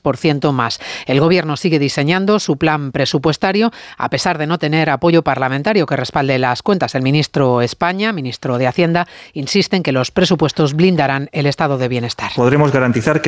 6% más. El Gobierno sigue diseñando su plan presupuestario a pesar de no tener apoyo parlamentario que respalde las cuentas. El ministro de Hacienda, insiste en que los presupuestos blindarán el estado de bienestar. Podremos garantizar que